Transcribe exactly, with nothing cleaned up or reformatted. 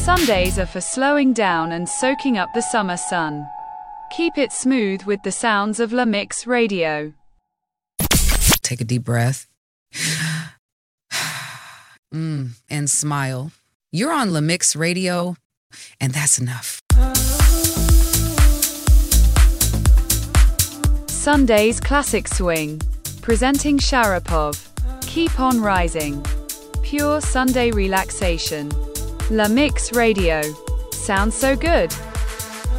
Sundays are for slowing down and soaking up the summer sun. Keep it smooth with the sounds of La Mix Radio. Take a deep breath. mm, and smile. You're on La Mix Radio, and that's enough. Sunday's Classic Swing. Presenting Sharapov. Keep on rising. Pure Sunday relaxation. La Mix Radio. Sounds so good.